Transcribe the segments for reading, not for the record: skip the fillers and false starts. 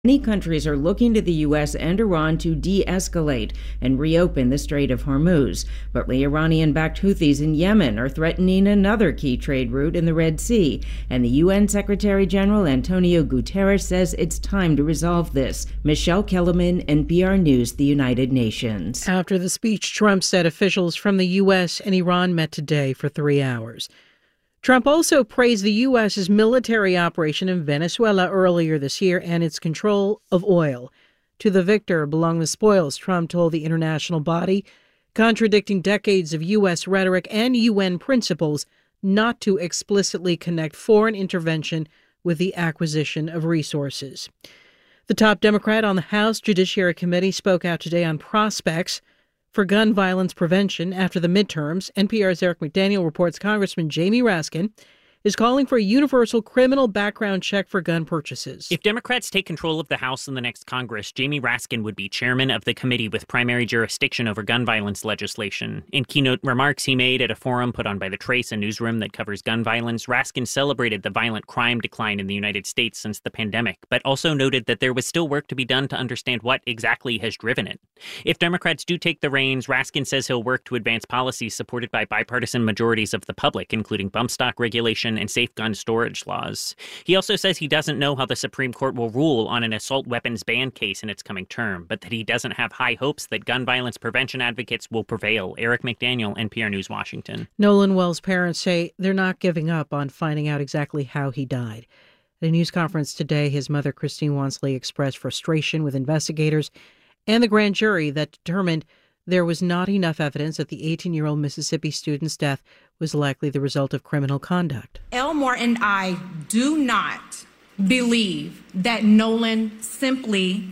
Many countries are looking to the U.S. and Iran to de-escalate and reopen the Strait of Hormuz. But the Iranian-backed Houthis in Yemen are threatening another key trade route in the Red Sea. And the UN Secretary General Antonio Guterres says it's time to resolve this. Michelle Kellerman, NPR News, the United Nations. After the speech, Trump said officials from the U.S. and Iran met today for 3 hours. Trump also praised the U.S.'s military operation in Venezuela earlier this year and its control of oil. To the victor belong the spoils, Trump told the international body, contradicting decades of U.S. rhetoric and UN principles not to explicitly connect foreign intervention with the acquisition of resources. The top Democrat on the House Judiciary Committee spoke out today on prospects for gun violence prevention after the midterms. NPR's Eric McDaniel reports Congressman Jamie Raskin is calling for a universal criminal background check for gun purchases. If Democrats take control of the House in the next Congress, Jamie Raskin would be chairman of the committee with primary jurisdiction over gun violence legislation. In keynote remarks he made at a forum put on by The Trace, a newsroom that covers gun violence, Raskin celebrated the violent crime decline in the United States since the pandemic, but also noted that there was still work to be done to understand what exactly has driven it. If Democrats do take the reins, Raskin says he'll work to advance policies supported by bipartisan majorities of the public, including bump stock regulation and safe gun storage laws. He also says he doesn't know how the Supreme Court will rule on an assault weapons ban case in its coming term, but that he doesn't have high hopes that gun violence prevention advocates will prevail. Eric McDaniel, NPR News, Washington. Nolan Wells' parents say they're not giving up on finding out exactly how he died. At a news conference today, his mother, Christine Wansley, expressed frustration with investigators and the grand jury that determined there was not enough evidence that the 18-year-old Mississippi student's death was likely the result of criminal conduct. Elmore and I do not believe that Nolan simply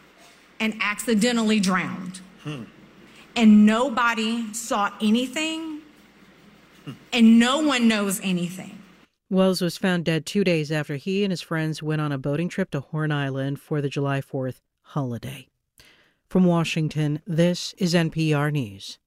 and accidentally drowned. And nobody saw anything, and no one knows anything. Wells was found dead 2 days after he and his friends went on a boating trip to Horn Island for the July 4th holiday. From Washington, this is NPR News.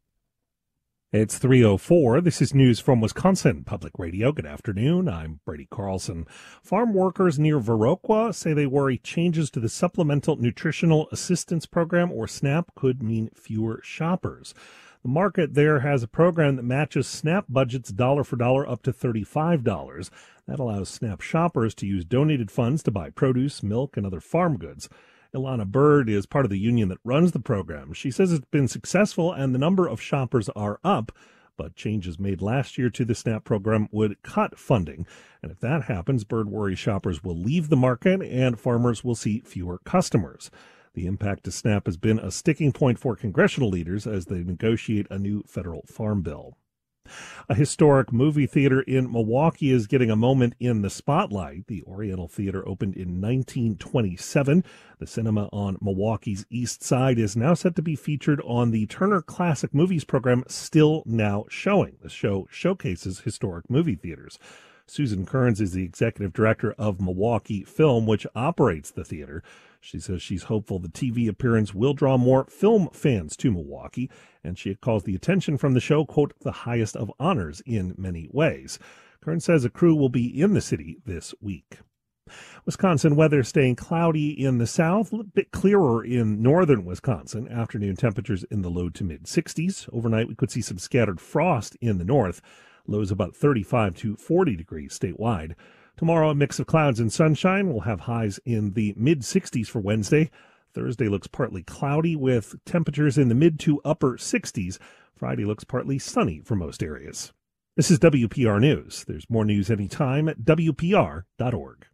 It's 3:04. This is news from Wisconsin Public Radio. Good afternoon. I'm Brady Carlson. Farm workers near Viroqua say they worry changes to the Supplemental Nutritional Assistance Program, or SNAP, could mean fewer shoppers. The market there has a program that matches SNAP budgets dollar for dollar up to $35. That allows SNAP shoppers to use donated funds to buy produce, milk, and other farm goods. Ilana Bird is part of the union that runs the program. She says it's been successful and the number of shoppers are up, but changes made last year to the SNAP program would cut funding. And if that happens, Bird worries shoppers will leave the market and farmers will see fewer customers. The impact to SNAP has been a sticking point for congressional leaders as they negotiate a new federal farm bill. A historic movie theater in Milwaukee is getting a moment in the spotlight. The Oriental Theater opened in 1927. The cinema on Milwaukee's East Side is now set to be featured on the Turner Classic Movies program, Still Now Showing. The show showcases historic movie theaters. Susan Kearns is the executive director of Milwaukee Film, which operates the theater. She says she's hopeful the TV appearance will draw more film fans to Milwaukee, and she calls the attention from the show, quote, the highest of honors in many ways. Kearns says a crew will be in the city this week. Wisconsin weather staying cloudy in the south, a bit clearer in northern Wisconsin. Afternoon temperatures in the low to mid-60s. Overnight, we could see some scattered frost in the north. Lows about 35 to 40 degrees statewide. Tomorrow, a mix of clouds and sunshine. We'll have highs in the mid-60s for Wednesday. Thursday looks partly cloudy with temperatures in the mid to upper 60s. Friday looks partly sunny for most areas. This is WPR News. There's more news anytime at WPR.org.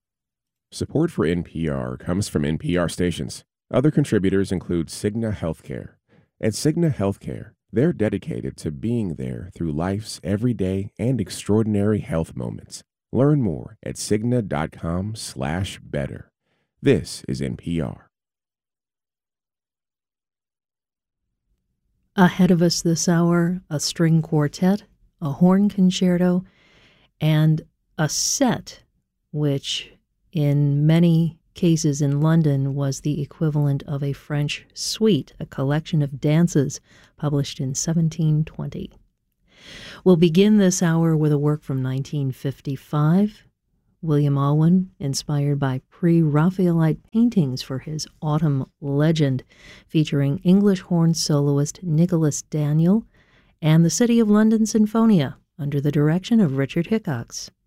Support for NPR comes from NPR stations. Other contributors include Cigna Healthcare. At Cigna Healthcare, they're dedicated to being there through life's everyday and extraordinary health moments. Learn more at Cigna.com/better. This is NPR. Ahead of us this hour, a string quartet, a horn concerto, and a set which in many cases in London was the equivalent of a French suite, a collection of dances published in 1720. We'll begin this hour with a work from 1955 William Alwyn, inspired by pre-Raphaelite paintings for his Autumn Legend, featuring English horn soloist Nicholas Daniel, and the City of London Sinfonia, under the direction of Richard Hickox.